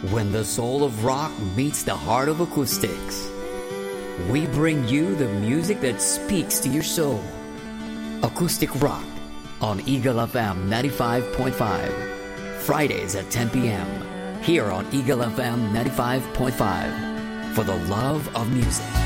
When the soul of rock meets the heart of acoustics, we bring you the music that speaks to your soul. Acoustic Rock on Eagle FM 95.5. Fridays at 10 p.m. here on Eagle FM 95.5 for the love of music.